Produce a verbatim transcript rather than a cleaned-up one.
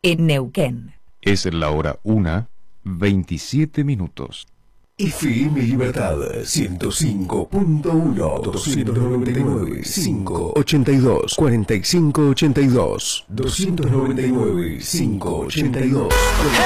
en Neuquén. Es la hora una, veintisiete minutos. F M Libertad ciento cinco punto uno, doscientos noventa y nueve, quinientos ochenta y dos, cuarenta y cinco ochenta y dos, doscientos noventa y nueve, quinientos ochenta y dos.